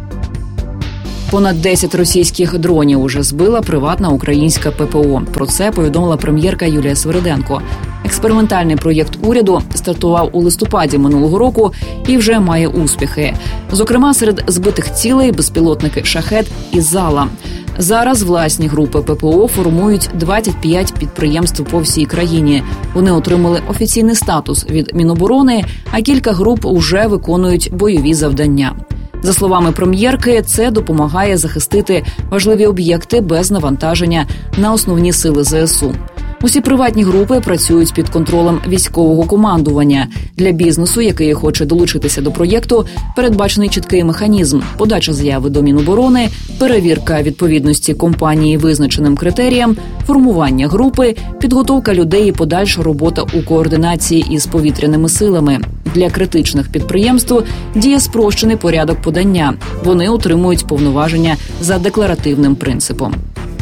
Понад 10 російських дронів уже збила приватна українська ППО. Про це повідомила прем'єрка Юлія Свириденко. Експериментальний проєкт уряду стартував у листопаді минулого року і вже має успіхи. Зокрема, серед збитих цілей безпілотники «Шахед» і «Зала». Зараз власні групи ППО формують 25 підприємств по всій країні. Вони отримали офіційний статус від Міноборони, а кілька груп уже виконують бойові завдання. За словами прем'єрки, це допомагає захистити важливі об'єкти без навантаження на основні сили ЗСУ. Усі приватні групи працюють під контролем військового командування. Для бізнесу, який хоче долучитися до проєкту, передбачений чіткий механізм – подача заяви до Міноборони, перевірка відповідності компанії визначеним критеріям, формування групи, підготовка людей і подальша робота у координації із повітряними силами. Для критичних підприємств діє спрощений порядок подання. Вони отримують повноваження за декларативним принципом.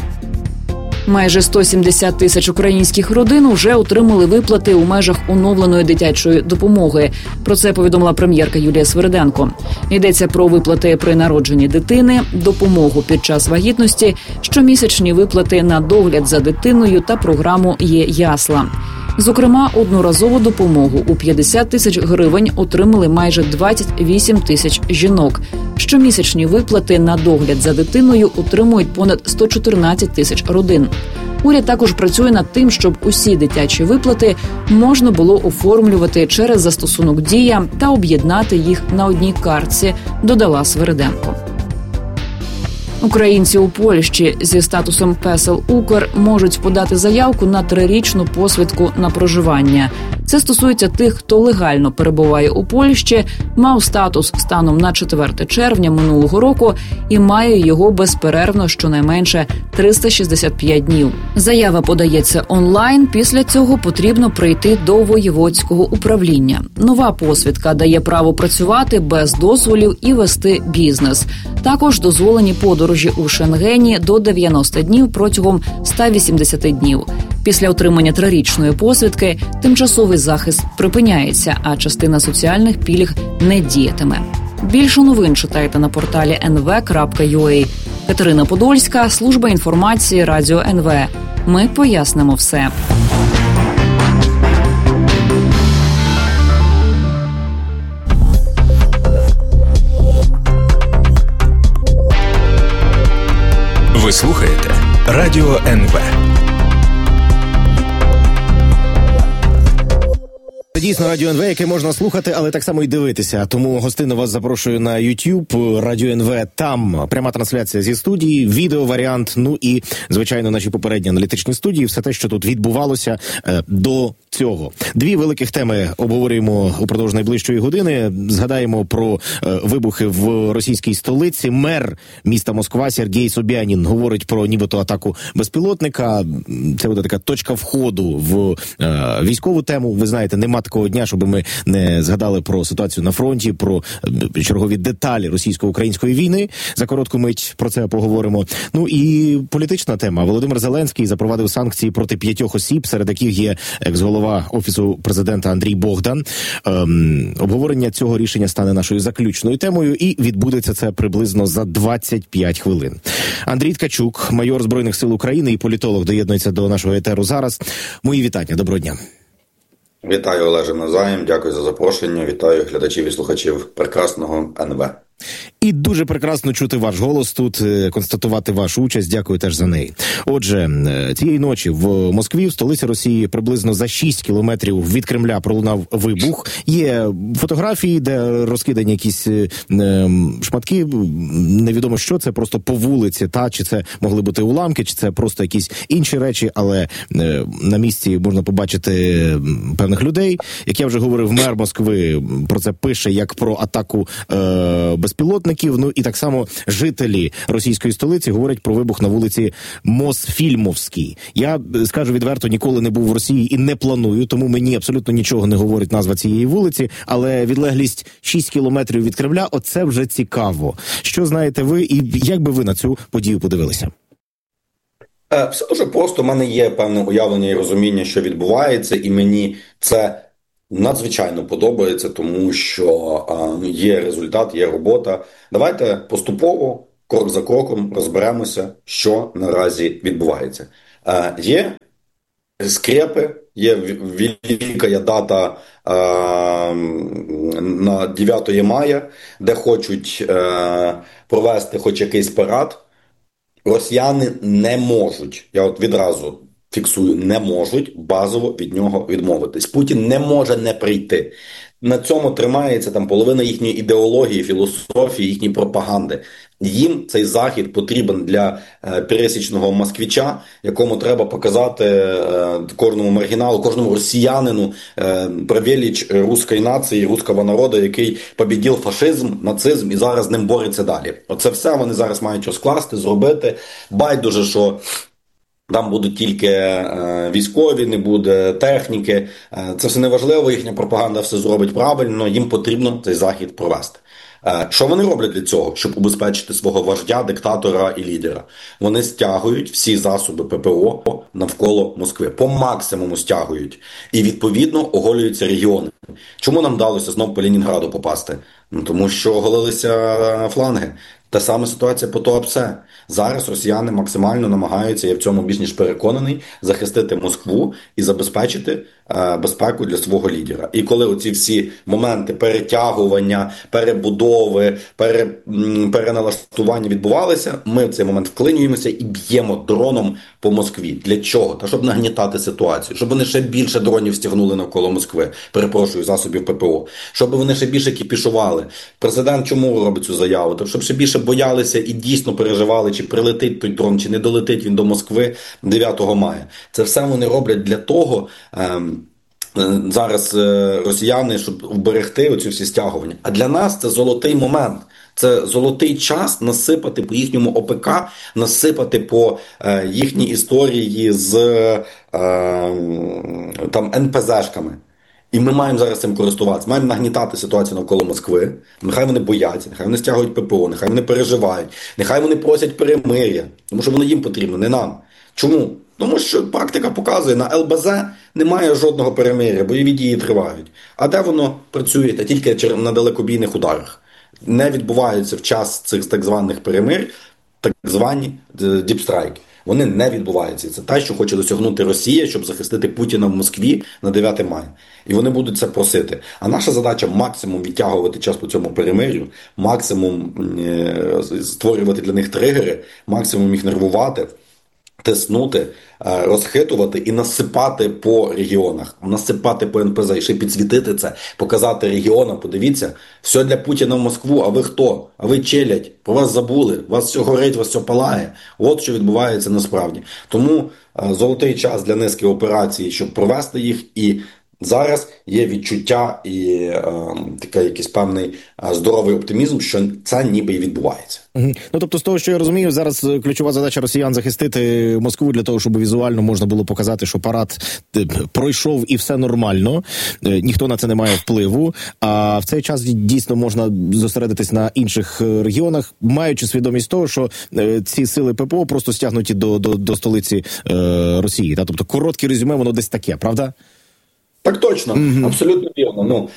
Майже 170 тисяч українських родин вже отримали виплати у межах оновленої дитячої допомоги. Про це повідомила прем'єрка Юлія Свириденко. Йдеться про виплати при народженні дитини, допомогу під час вагітності, щомісячні виплати на догляд за дитиною та програму «Є ясла». Зокрема, одноразову допомогу у 50 тисяч гривень отримали майже 28 тисяч жінок. Щомісячні виплати на догляд за дитиною отримують понад 114 тисяч родин. Уряд також працює над тим, щоб усі дитячі виплати можна було оформлювати через застосунок «Дія» та об'єднати їх на одній картці, додала Свириденко. Українці у Польщі зі статусом ПЕСЕЛ-УКР можуть подати заявку на 3-річну посвідку на проживання. Це стосується тих, хто легально перебуває у Польщі, мав статус станом на 4 червня минулого року і має його безперервно щонайменше 365 днів. Заява подається онлайн, після цього потрібно прийти до воєводського управління. Нова посвідка дає право працювати без дозволів і вести бізнес. Також дозволені подорожі у Шенгені до 90 днів протягом 180 днів. Після отримання 3-річної посвідки тимчасовий захист припиняється, а частина соціальних пільг не діятиме. Більше новин читайте на порталі nv.ua. Катерина Подольська, служба інформації Радіо НВ. Ми пояснимо все. Ви слухаєте Радіо НВ. Тоді дійсно Радіо НВ, яке можна слухати, але так само і дивитися. Тому гостинно вас запрошую на YouTube, Радіо НВ. Там пряма трансляція зі студії, відеоваріант, ну і, звичайно, наші попередні аналітичні студії, все те, що тут відбувалося до цього. Дві великих теми обговорюємо упродовж найближчої години. Згадаємо про вибухи в російській столиці. Мер міста Москва Сергій Собянін говорить про нібито атаку безпілотника. Це буде така точка входу в військову тему. Ви знаєте, нема такого дня, щоб ми не згадали про ситуацію на фронті, про чергові деталі російсько-української війни. За коротку мить про це поговоримо. Ну і політична тема. Володимир Зеленський запровадив санкції проти 5 осіб, серед яких є екс-голова Офісу президента Андрій Богдан. Обговорення цього рішення стане нашою заключною темою, і відбудеться це приблизно за 25 хвилин. Андрій Ткачук, майор Збройних сил України і політолог, доєднується до нашого етеру зараз. Мої вітання. Доброго дня. Вітаю, Олеже, навзаєм. Дякую за запрошення. Вітаю глядачів і слухачів прекрасного НВ. І дуже прекрасно чути ваш голос тут, констатувати вашу участь. Дякую теж за неї. Отже, цієї ночі в Москві, в столиці Росії, приблизно за 6 кілометрів від Кремля пролунав вибух. Є фотографії, де розкидані якісь шматки. Невідомо, що це, просто по вулиці, чи це могли бути уламки, чи це просто якісь інші речі, але на місці можна побачити певних людей. Як я вже говорив, мер Москви про це пише, як про атаку безпілотників. Ну і так само жителі російської столиці говорять про вибух на вулиці Мосфільмовській. Я, скажу відверто, ніколи не був в Росії і не планую, тому мені абсолютно нічого не говорить назва цієї вулиці, але відлеглість 6 кілометрів від Кремля, оце вже цікаво. Що знаєте ви і як би ви на цю подію подивилися? Все дуже просто. У мене є певне уявлення і розуміння, що відбувається, і мені це надзвичайно подобається, тому що є результат, є робота. Давайте поступово, крок за кроком розберемося, що наразі відбувається. Є скрепи, є велика дата на 9 мая, де хочуть провести хоч якийсь парад. Росіяни не можуть, я от відразу фіксую, не можуть базово від нього відмовитись. Путін не може не прийти. На цьому тримається там половина їхньої ідеології, філософії, їхньої пропаганди. Їм цей захід потрібен для пересічного москвича, якому треба показати кожному маргіналу, кожному росіянину про велич руської нації, руського народу, який побідів фашизм, нацизм і зараз з ним бореться далі. Оце все вони зараз мають розкласти, зробити. Байдуже, що там будуть тільки військові, не буде техніки. Це все неважливо, їхня пропаганда все зробить правильно, їм потрібно цей захід провести. Що вони роблять для цього, щоб убезпечити свого вождя, диктатора і лідера? Вони стягують всі засоби ППО навколо Москви. По максимуму стягують. І, відповідно, оголюються регіони. Чому нам вдалося знов по Ленінграду попасти? Тому що оголилися фланги. Та сама ситуація по Туапсе. Зараз росіяни максимально намагаються, я в цьому більш ніж переконаний, захистити Москву і забезпечити безпеку для свого лідера. І коли оці всі моменти перетягування, перебудови, переналаштування відбувалися, ми в цей момент вклинюємося і б'ємо дроном по Москві. Для чого? Та щоб нагнітати ситуацію, щоб вони ще більше дронів стягнули навколо Москви, перепрошую, засобів ППО, щоб вони ще більше кіпішували. Президент чому робить цю заяву? Тобто, щоб ще більше боялися і дійсно переживали, чи прилетить той дрон, чи не долетить він до Москви 9 мая. Це все вони роблять для того, зараз росіяни, щоб вберегти оці всі стягування. А для нас це золотий момент. Це золотий час насипати по їхньому ОПК, насипати по їхній історії з там НПЗшками. І ми маємо зараз цим користуватися. Маємо нагнітати ситуацію навколо Москви. Нехай вони бояться, нехай вони стягують ППО, нехай вони переживають, нехай вони просять перемир'я. Тому що воно їм потрібно, не нам. Чому? Тому що практика показує, на ЛБЗ немає жодного перемир'я, бойові дії тривають. А де воно працює? Та тільки на далекобійних ударах. Не відбуваються в час цих так званих перемир'я, так звані діпстрайки. Вони не відбуваються. Це те, що хоче досягнути Росія, щоб захистити Путіна в Москві на 9 мая. І вони будуть це просити. А наша задача максимум відтягувати час по цьому перемир'ю, максимум створювати для них тригери, максимум їх нервувати. тиснути, розхитувати і насипати по регіонах, насипати по НПЗ, і ще підсвітити це, показати регіонам, подивіться, все для Путіна в Москву, а ви хто? А ви челядь, про вас забули, вас все горить, вас все палає. От що відбувається насправді. Тому золотий час для низки операцій, щоб провести їх, і зараз є відчуття і такий якийсь певний здоровий оптимізм, що це ніби і відбувається. Ну, тобто, з того, що я розумію, зараз ключова задача росіян захистити Москву для того, щоб візуально можна було показати, що парад пройшов і все нормально, ніхто на це не має впливу, а в цей час дійсно можна зосередитись на інших регіонах, маючи свідомість того, що ці сили ППО просто стягнуті до столиці Росії. Тобто, коротке резюме, воно десь таке, правда? Так точно, абсолютно вірно.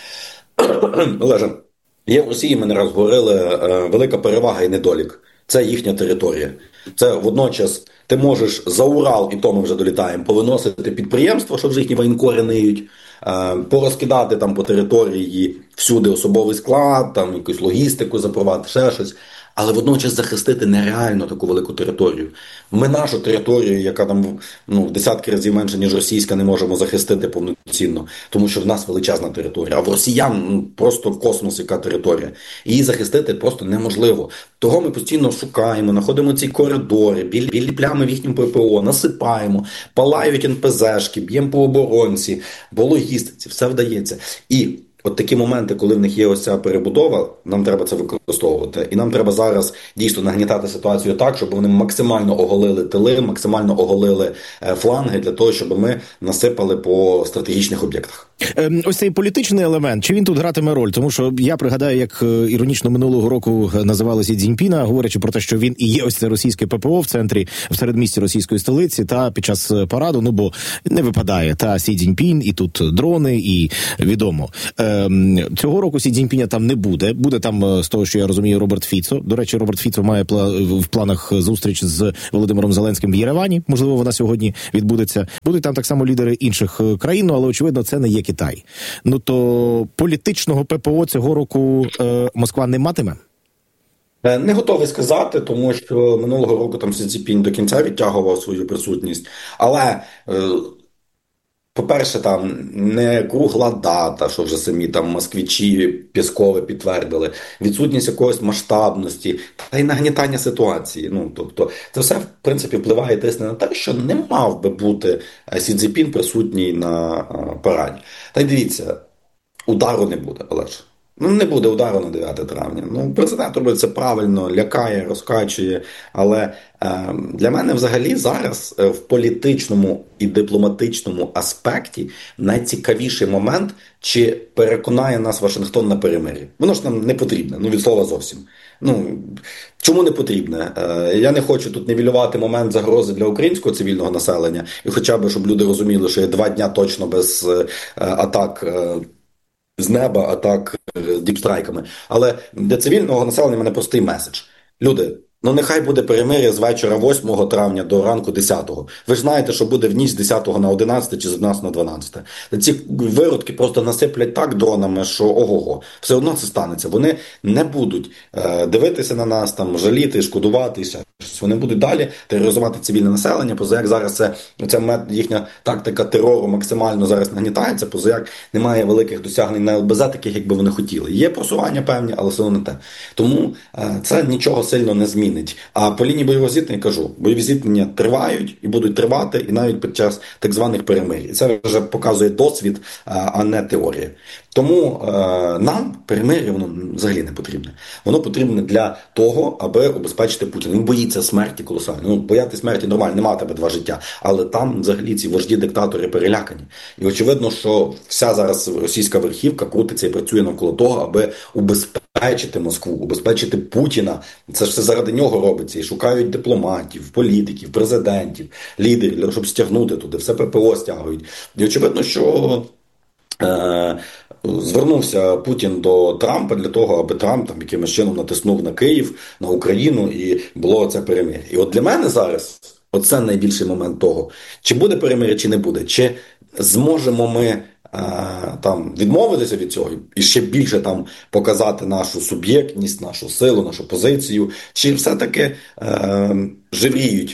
Олеже, є в Росії, ми не раз говорили, велика перевага і недолік. Це їхня територія. Це водночас ти можеш за Урал, і то ми вже долітаємо, повиносити підприємства, що вже їхні воєнкори ниють, порозкидати там по території всюди особовий склад, там якусь логістику запровадити, ще щось. Але водночас захистити нереально таку велику територію. Ми нашу територію, яка там в десятки разів менше, ніж російська, не можемо захистити повноцінно, тому що в нас величезна територія. А в росіян просто космос, яка територія. Її захистити просто неможливо. Того ми постійно шукаємо, знаходимо ці коридори, білі плями в їхньому ППО, насипаємо, палають НПЗшки, б'ємо по оборонці, по логістиці, все вдається. І от такі моменти, коли в них є ось ця перебудова, нам треба це використовувати. І нам треба зараз дійсно нагнітати ситуацію так, щоб вони максимально оголили тили, максимально оголили фланги для того, щоб ми насипали по стратегічних об'єктах. Ось цей політичний елемент, чи він тут гратиме роль? Тому що я пригадаю, як іронічно минулого року називали Сі Цзіньпіна, говорячи про те, що він і є ось це російське ППО в центрі, в середмісті російської столиці, та під час параду, бо не випадає, та Сі Цзіньпін, і тут дрони, і відомо. Цього року Сі Цзіньпіня там не буде. Буде там, з того, що я розумію, Роберт Фіцо. До речі, Роберт Фіцо має в планах зустріч з Володимиром Зеленським в Єревані. Можливо, вона сьогодні відбудеться. Будуть там так само лідери інших країн, але, очевидно, це не є Китай. То політичного ППО цього року Москва не матиме? Не готовий сказати, тому що минулого року там Сі Цзіньпін до кінця відтягував свою присутність. Але по-перше, там не кругла дата, що вже самі там москвичі Пєскови підтвердили, відсутність якоїсь масштабності та й нагнітання ситуації. Тобто це все, в принципі, впливає тисне на те, що не мав би бути Сі Цзіньпін присутній на параді. Та й дивіться, удару не буде, Олеж. Не буде удару на 9 травня. Президент робить це правильно, лякає, розкачує. Але для мене взагалі зараз в політичному і дипломатичному аспекті найцікавіший момент, чи переконає нас Вашингтон на перемир'ї. Воно ж нам не потрібне, від слова зовсім. Чому не потрібне? Я не хочу тут нівелювати момент загрози для українського цивільного населення, і хоча б, щоб люди розуміли, що є 2 дня точно без атак з неба, атак діпстрайками. Але для цивільного населення в мене простий меседж. Люди, нехай буде перемир'я з вечора 8 травня до ранку 10-го. Ви ж знаєте, що буде в ніч з 10 на 11 чи з 11 на 12. Ці виродки просто насиплять так дронами, що ого-го. Все одно це станеться. Вони не будуть дивитися на нас, там, жаліти, шкодуватися. Вони будуть далі тероризувати цивільне населення, позаяк зараз ця їхня тактика терору максимально зараз нагнітається, позаяк немає великих досягнень на ЛБЗ, таких, як би вони хотіли. Є просування певні, але все одно не те. Тому це нічого сильно не змінить. А по лінії бойового зіткнення, кажу, бойові зіткнення тривають і будуть тривати, і навіть під час так званих перемир'їв. Це вже показує досвід, а не теорія. Тому нам перемир'я воно взагалі не потрібне. Воно потрібне для того, аби обезпечити Путіна. Він боїться смерті колосально. Бояти смерті нормально, нема тебе 2 життя. Але там взагалі ці вожді-диктатори перелякані. І очевидно, що вся зараз російська верхівка крутиться і працює навколо того, аби убезпечити Москву, убезпечити Путіна. Це ж все заради нього робиться. І шукають дипломатів, політиків, президентів, лідерів, щоб стягнути туди. Все ППО стягують. І очевидно, що звернувся Путін до Трампа для того, аби Трамп там якимось чином натиснув на Київ, на Україну, і було це перемир'я. І от для мене зараз оце найбільший момент того, чи буде перемир'я, чи не буде, чи зможемо ми там відмовитися від цього і ще більше там показати нашу суб'єктність, нашу силу, нашу позицію, чи все-таки живріють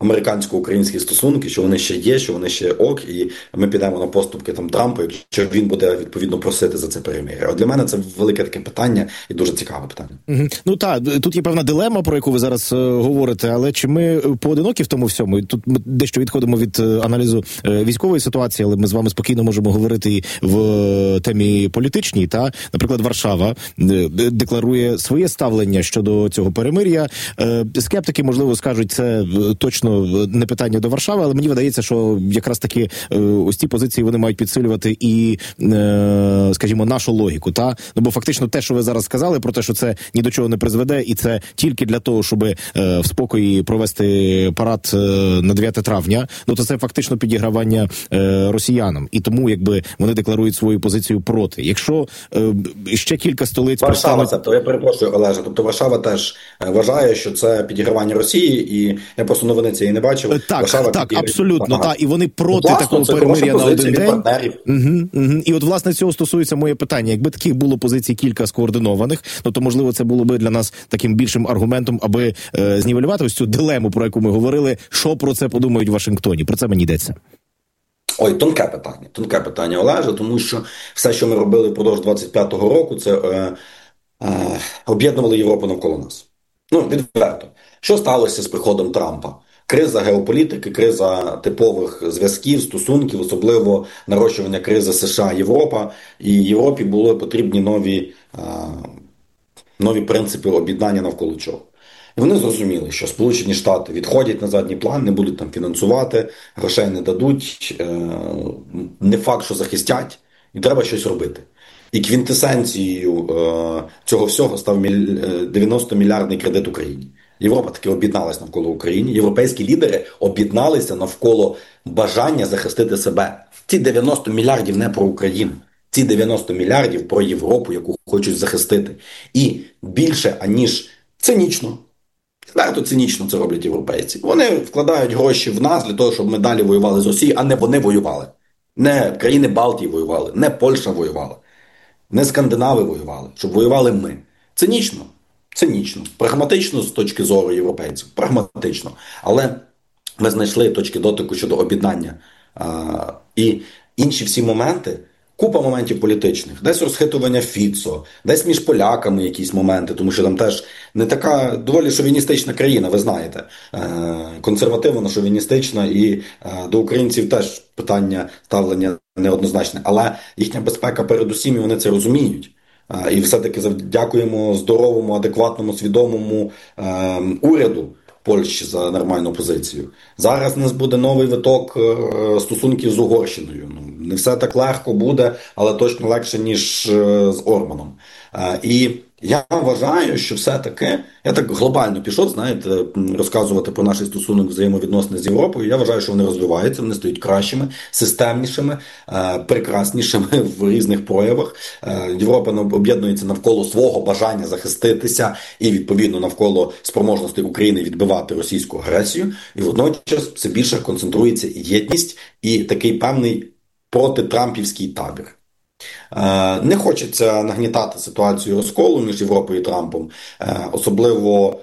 американсько-українські стосунки, що вони ще є, що вони ще ок, і ми підемо на поступки там Трампа, якщо він буде відповідно просити за це перемир'я. От для мене це велике таке питання і дуже цікаве питання. Ну так, тут є певна дилема, про яку ви зараз говорите, але чи ми поодинокі в тому всьому? Тут ми дещо відходимо від аналізу військової ситуації, але ми з вами спокійно можемо говорити і в темі політичній. Та, наприклад, Варшава декларує своє ставлення щодо цього перемир'я. Скептики, можливо, скажуть, це точно не питання до Варшави, але мені видається, що якраз таки ось ці позиції вони мають підсилювати і, скажімо, нашу логіку. Та? Ну, бо фактично те, що ви зараз сказали, про те, що це ні до чого не призведе, і це тільки для того, щоб в спокої провести парад на 9 травня, ну то це фактично підігравання росіянам. І тому, якби, вони декларують свою позицію проти. Якщо ще кілька столиць... Варшава, тобто, я перепрошую, Олеже, тобто Варшава теж вважає, що це підігравання Rосії, і я просто новини цієї не бачив. Так, абсолютно, і вони проти такого перемир'я на один день. І от, власне, цього стосується моє питання. Якби таких було позицій кілька скоординованих, то, можливо, це було би для нас таким більшим аргументом, аби знівелювати ось цю дилему, про яку ми говорили, що про це подумають в Вашингтоні. Про це мені йдеться. Ой, тонке питання, Олеже, тому що все, що ми робили впродовж 25-го року, це об'єднували Європу навколо нас. Ну, відверто. Що сталося з приходом Трампа? Криза геополітики, криза типових зв'язків, стосунків, особливо нарощування кризи США-Європа. І Європі були потрібні нові принципи об'єднання навколо чого. І вони зрозуміли, що Сполучені Штати відходять на задній план, не будуть там фінансувати, грошей не дадуть, не факт, що захистять, і треба щось робити. І квінтесенцією цього всього став 90-мільярдний кредит Україні. Європа таки об'єдналася навколо України. Європейські лідери об'єдналися навколо бажання захистити себе. Ці 90 мільярдів не про Україну. Ці 90 мільярдів про Європу, яку хочуть захистити. І більше, аніж цинічно, цинічно це роблять європейці. Вони вкладають гроші в нас для того, щоб ми далі воювали з Росією, а не вони воювали. Не країни Балтії воювали, не Польща воювала, не Скандинави воювали, щоб воювали ми. Цинічно. Прагматично з точки зору європейців. Прагматично. Але ми знайшли точки дотику щодо об'єднання. І інші всі моменти, купа моментів політичних. Десь розхитування Фіцо, десь між поляками якісь моменти, тому що там теж не така доволі шовіністична країна, ви знаєте. Консервативна, шовіністична, і до українців теж питання ставлення неоднозначне. Але їхня безпека передусім, і вони це розуміють. І все-таки дякуємо здоровому, адекватному, свідомому уряду Польщі за нормальну позицію. Зараз у нас буде новий виток стосунків з Угорщиною. Не все так легко буде, але точно легше, ніж з Орбаном. І я вважаю, що все-таки, я так глобально пішов, знаєте, розказувати про наш стосунок взаємовідносини з Європою. Я вважаю, що вони розвиваються, вони стають кращими, системнішими, прекраснішими в різних проявах. Європа об'єднується навколо свого бажання захиститися і, відповідно, навколо спроможності України відбивати російську агресію. І водночас все більше концентрується єдність і такий певний протитрампівський табір. Не хочеться нагнітати ситуацію розколу між Європою і Трампом, особливо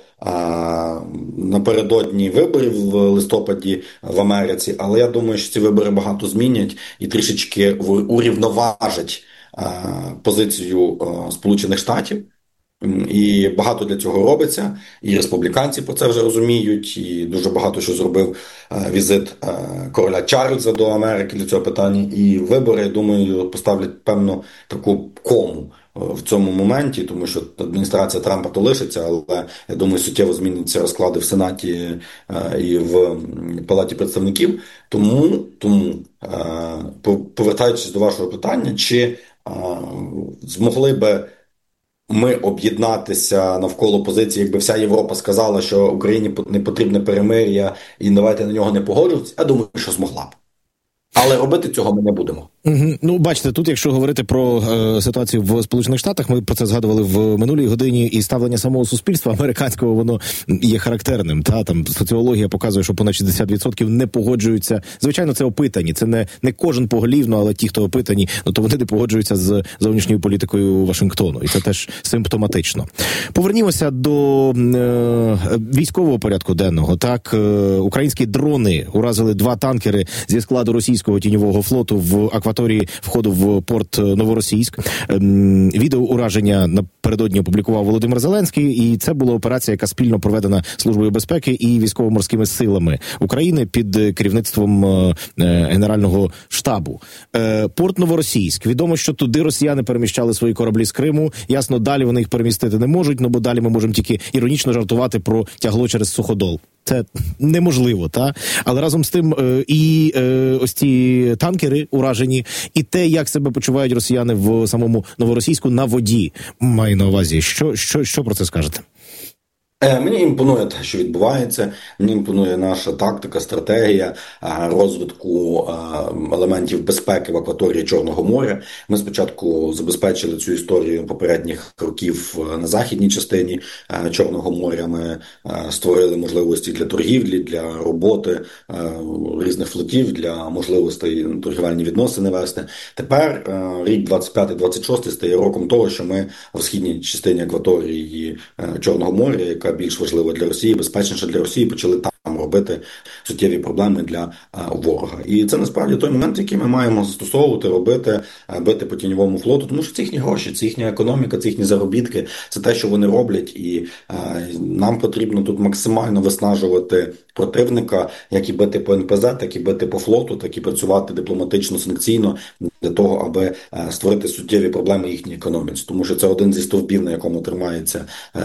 напередодні виборів в листопаді в Америці, але я думаю, що ці вибори багато змінять і трішечки урівноважать позицію Сполучених Штатів. І багато для цього робиться, і республіканці про це вже розуміють, і дуже багато що зробив візит короля Чарльза до Америки для цього питання. І вибори, я думаю, поставлять певну таку кому в цьому моменті, тому що адміністрація Трампа то лишиться, але, я думаю, суттєво зміняться розклади в Сенаті і в Палаті представників. Тому повертаючись до вашого питання, чи змогли би ми об'єднатися навколо позиції, якби вся Європа сказала, що Україні не потрібне перемир'я і давайте на нього не погоджуватися, я думаю, що змогла б. Але робити цього ми не будемо. Ну, бачите, тут, якщо говорити про ситуацію в Сполучених Штатах, ми про це згадували в минулій годині, і ставлення самого суспільства американського, воно є характерним. Там соціологія показує, що понад 60% не погоджуються. Звичайно, це опитані, це не кожен поголівно, але ті, хто опитані, то вони не погоджуються з зовнішньою політикою Вашингтону. І це теж симптоматично. Повернімося до військового порядку денного. Так, українські дрони уразили 2 танкери зі складу російського тіньового флоту в акваторії входу в порт Новоросійськ. Відео ураження напередодні опублікував Володимир Зеленський, і це була операція, яка спільно проведена Службою безпеки і військово-морськими силами України під керівництвом Генерального штабу. Порт Новоросійськ. Відомо, що туди росіяни переміщали свої кораблі з Криму. Ясно, далі вони їх перемістити не можуть, бо далі ми можемо тільки іронічно жартувати про тягло через Суходол. Це неможливо, та? Але разом з тим і ось ці танкери уражені, і те, як себе почувають росіяни в самому Новоросійську на воді, маю на увазі. Що про це скажете? Мені імпонує те, що відбувається, мені імпонує наша тактика, стратегія розвитку елементів безпеки в акваторії Чорного моря. Ми спочатку забезпечили цю історію попередніх років на західній частині Чорного моря. Ми створили можливості для торгівлі, для роботи різних флотів, для можливостей торгівельні відносини вести. Тепер рік 25-26 стає роком того, що ми в східній частині акваторії Чорного моря, яка більш важлива для Росії, безпечніша для Росії, почали там робити суттєві проблеми для ворога. І це насправді той момент, який ми маємо застосовувати, робити, бити по тіньовому флоту, тому що це їхні гроші, це їхня економіка, це їхні заробітки, це те, що вони роблять, і нам потрібно тут максимально виснажувати противника, як і бити по НПЗ, так і бити по флоту, так і працювати дипломатично, санкційно для того, аби створити суттєві проблеми їхній економіці. Тому що це один зі стовпів, на якому тримається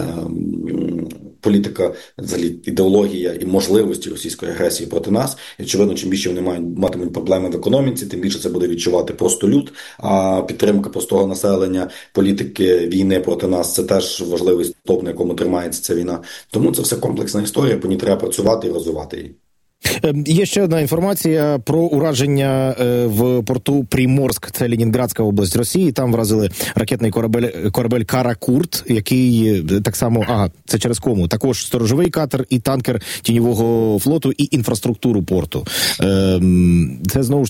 політика, взагалі ідеологія і можливості російської агресії проти нас. І, очевидно, чим більше вони матимуть проблеми в економіці, тим більше це буде відчувати просто люд, а підтримка простого населення, політики війни проти нас – це теж важливий стовп, на якому тримається ця війна. Тому це все комплексна історія, по ній треба працювати і розвивати її. Є ще одна інформація про ураження в порту Приморськ, це Ленінградська область Росії. Там вразили ракетний корабель «Каракурт», який так само, це через кому, також сторожовий катер і танкер тіньового флоту і інфраструктуру порту. Це знову ж